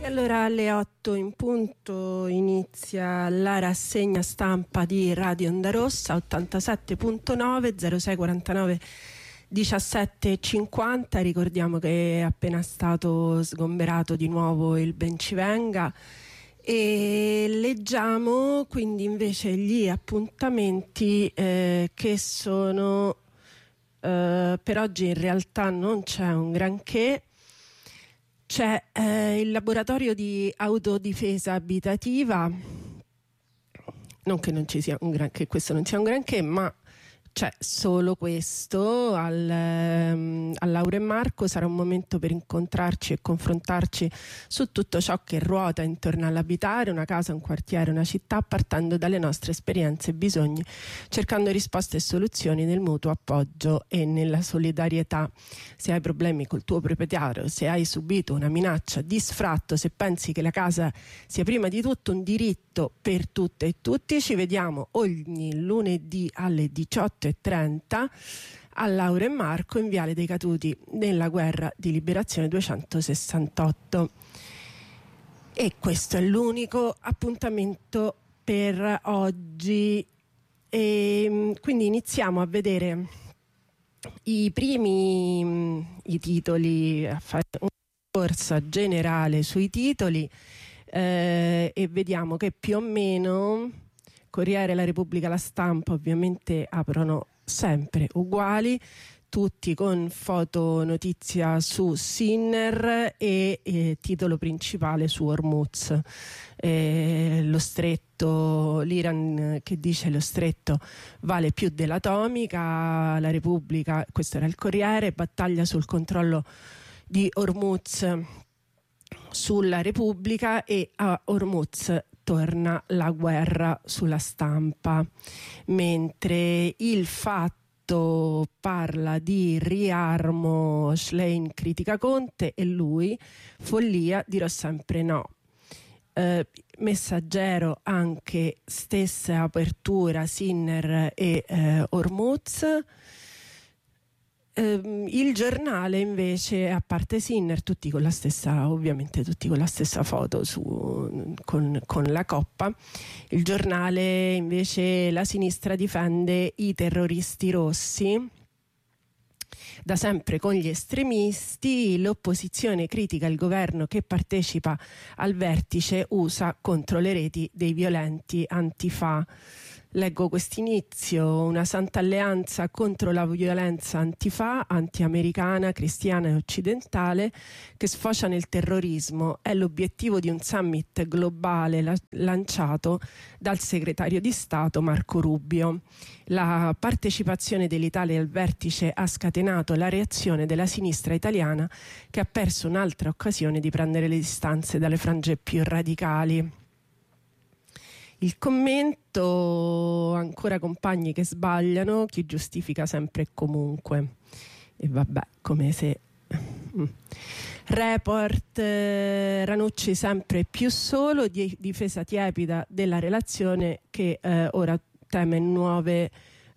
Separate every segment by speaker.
Speaker 1: Allora alle 8 in punto inizia la rassegna stampa di Radio Onda Rossa 87.9 0649 17.50. Ricordiamo che è appena stato sgomberato di nuovo il Bencivenga e leggiamo quindi invece gli appuntamenti che sono per oggi. In realtà non c'è un granché. C'è il laboratorio di autodifesa abitativa, non che non ci sia un granché, questo non sia un granché, ma c'è solo questo. Laura e Marco sarà un momento per incontrarci e confrontarci su tutto ciò che ruota intorno all'abitare una casa, un quartiere, una città, partendo dalle nostre esperienze e bisogni, cercando risposte e soluzioni nel mutuo appoggio e nella solidarietà. Se hai problemi col tuo proprietario, se hai subito una minaccia di sfratto, se pensi che la casa sia prima di tutto un diritto per tutte e tutti, ci vediamo ogni lunedì alle 18:30 a Laura e Marco in Viale dei Caduti nella Guerra di Liberazione 268. E questo è l'unico appuntamento per oggi. E quindi iniziamo a vedere i titoli, a fare una corsa generale sui titoli e vediamo che più o meno Corriere, La Repubblica, La Stampa ovviamente aprono sempre uguali, tutti con foto notizia su Sinner e titolo principale su Hormuz. Lo stretto, l'Iran che dice lo stretto vale più dell'atomica. La Repubblica, questo era il Corriere, battaglia sul controllo di Hormuz sulla Repubblica, e a Hormuz torna la guerra sulla Stampa, mentre Il Fatto parla di riarmo, Schlein critica Conte e lui, follia, dirò sempre no. Messaggero anche stessa apertura, Sinner e Hormuz. Il Giornale invece, a parte Sinner, tutti con la stessa, ovviamente tutti con la stessa foto con la coppa. Il Giornale invece, la sinistra difende i terroristi rossi, da sempre con gli estremisti, l'opposizione critica il governo che partecipa al vertice USA contro le reti dei violenti Antifa. Leggo quest'inizio: una santa alleanza contro la violenza Antifa, anti-americana, cristiana e occidentale, che sfocia nel terrorismo. È l'obiettivo di un summit globale lanciato dal segretario di Stato Marco Rubio. La partecipazione dell'Italia al vertice ha scatenato la reazione della sinistra italiana, che ha perso un'altra occasione di prendere le distanze dalle frange più radicali. Il Commento, ancora compagni che sbagliano, chi giustifica sempre e comunque. E vabbè, come se... Report, Ranucci sempre più solo, difesa tiepida della relazione che ora teme nuove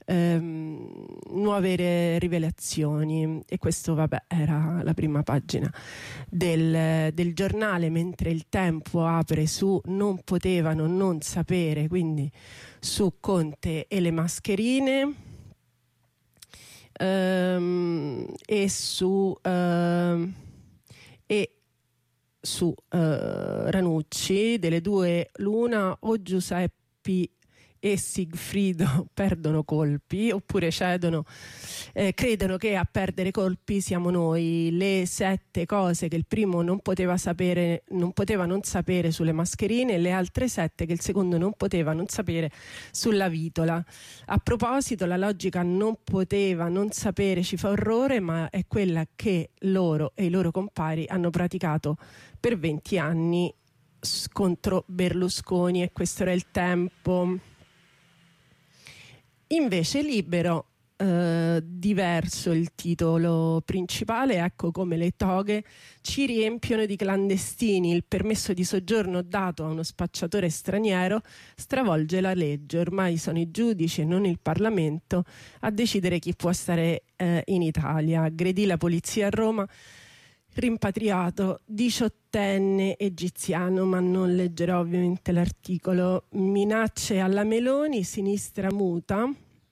Speaker 1: rivelazioni. E questo vabbè era la prima pagina del giornale, mentre Il Tempo apre su non potevano non sapere, quindi su Conte e le mascherine, e su Ranucci. Delle due l'una: o Giuseppi e Sigfrido perdono colpi, oppure credono che a perdere colpi siamo noi. Le 7 cose che il primo non poteva non sapere sulle mascherine, e le altre 7 che il secondo non poteva non sapere sulla vitola. A proposito, la logica non poteva non sapere ci fa orrore, ma è quella che loro e i loro compari hanno praticato per 20 anni contro Berlusconi. E questo era Il Tempo. Invece Libero, diverso il titolo principale: ecco come le toghe ci riempiono di clandestini, il permesso di soggiorno dato a uno spacciatore straniero stravolge la legge, ormai sono i giudici e non il Parlamento a decidere chi può stare in Italia. Aggredì la polizia a Roma rimpatriato, 18enne egiziano, ma non leggerò ovviamente l'articolo. Minacce alla Meloni, sinistra muta.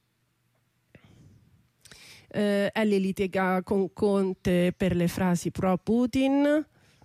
Speaker 1: Ellie litiga con Conte per le frasi pro Putin.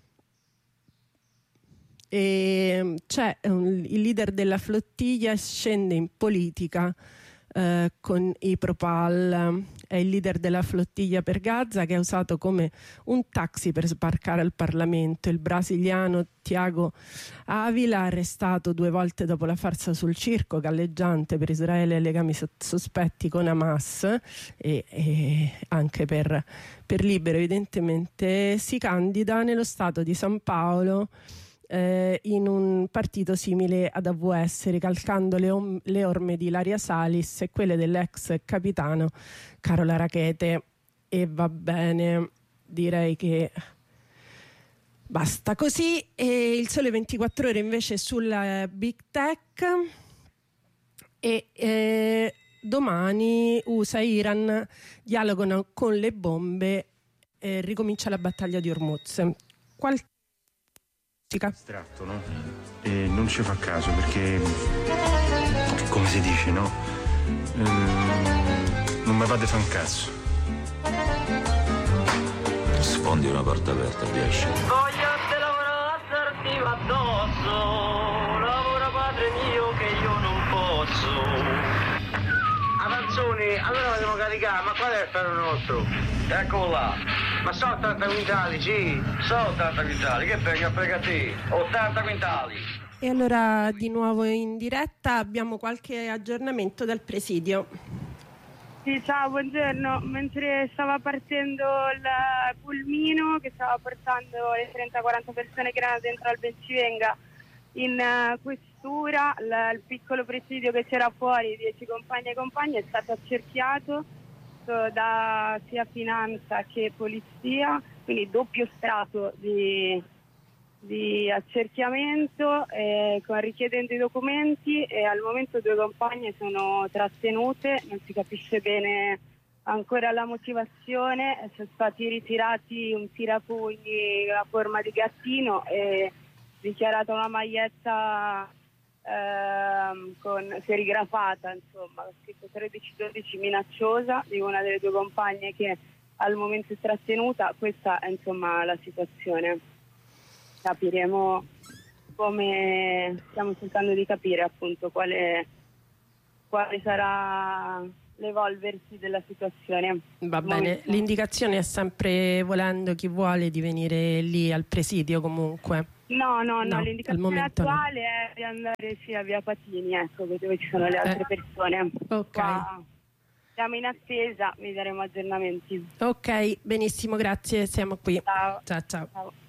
Speaker 1: E c'è il leader della flottiglia scende in politica con i Propal. È il leader della flottiglia per Gaza, che è usato come un taxi per sbarcare al Parlamento. Il brasiliano Thiago Avila, arrestato 2 volte dopo la farsa sul circo, galleggiante per Israele e legami sospetti con Hamas e anche per Libero evidentemente, si candida nello stato di San Paolo in un partito simile ad AVS, ricalcando le orme di Ilaria Salis e quelle dell'ex capitano Carola Rackete. E va bene, direi che basta così. E il Sole 24 Ore invece sulla Big Tech, e domani USA e Iran dialogano con le bombe, ricomincia la battaglia di Hormuz.
Speaker 2: Astratto, no? E non ci fa caso perché, come si dice, no? Non mi va di fa un cazzo.
Speaker 3: Sfondi una porta aperta, riesci.
Speaker 4: Voglio te lavorare assertiva addosso, lavora padre mio che io non posso. Avanzoni, allora la devo caricare, ma qual è il ferro nostro? Eccolo là. Ma sono 80 quintali, sì, sono 80 quintali, che frega te, 80 quintali.
Speaker 1: E allora di nuovo in diretta abbiamo qualche aggiornamento dal presidio.
Speaker 5: Sì, ciao, buongiorno. Mentre stava partendo il pulmino che stava portando le 30-40 persone che erano dentro al Bencivenga in questura, il piccolo presidio che c'era fuori, 10 compagni e compagni, è stato accerchiato da sia finanza che polizia, quindi doppio strato di accerchiamento richiedendo i documenti, e al momento 2 compagne sono trattenute, non si capisce bene ancora la motivazione. Sono stati ritirati un tirapugni a forma di gattino e dichiarata una maglietta serigrafata, insomma, scritto 13-12 minacciosa, di una delle 2 compagne che al momento è trattenuta. Questa è insomma la situazione. Capiremo come, stiamo cercando di capire appunto quale sarà l'evolversi della situazione.
Speaker 1: Va bene, l'indicazione è sempre, volendo chi vuole, di venire lì al presidio comunque.
Speaker 5: No, l'indicazione attuale è di andare a via Patini, ecco, dove ci sono le altre persone.
Speaker 1: Ok.
Speaker 5: Qua siamo in attesa, vi daremo aggiornamenti.
Speaker 1: Ok, benissimo, grazie, siamo qui.
Speaker 5: Ciao.
Speaker 1: Ciao.
Speaker 5: Ciao.